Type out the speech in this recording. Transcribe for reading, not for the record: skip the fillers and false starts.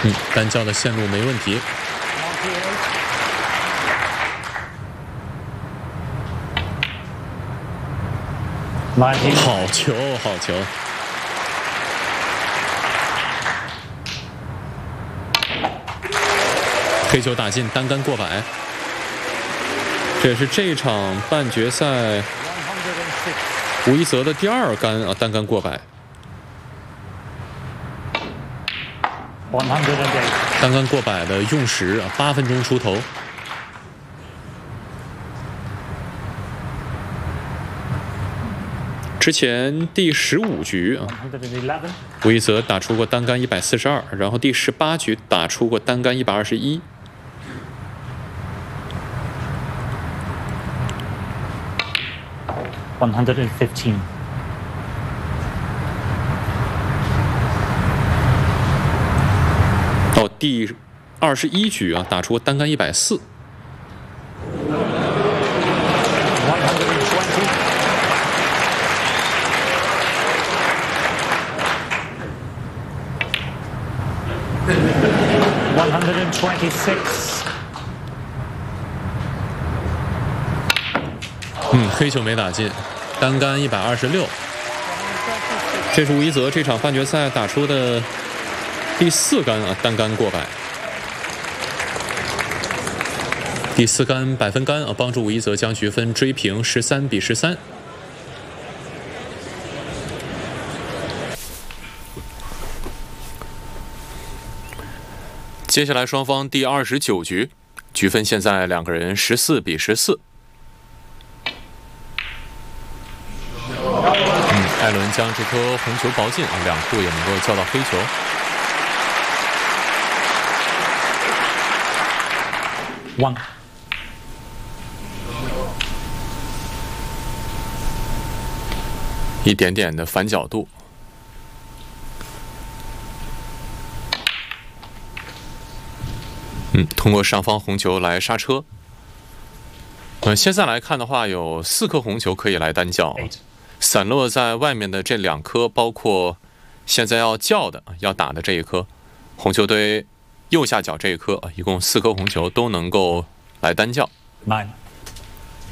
单叫的线路没问题。好球，好球！黑球打进，单杆过百。这也是这一场半决赛吴一泽的第2杆啊，单杆过百。单杆过百的用时啊，8分钟出头。之前第15局啊，吴一泽打出过单杆142，然后第18局打出过单杆121。 115。 到第21局啊，打出过单杆140。黑球没打进，单杆126。这是吴一泽这场半决赛打出的第4杆啊，单杆过百。第4杆百分杆啊，帮助吴一泽将局分追平13比13。接下来双方第29局，局分现在2个人14比14。艾伦将这颗红球薄进啊，两库也能够叫到黑球。一点点的反角度。通过上方红球来刹车。现在来看的话，有4颗红球可以来单叫，散落在外面的这2颗，包括现在要叫的、要打的这一颗红球堆右下角这一颗，一共4颗红球都能够来单叫。 9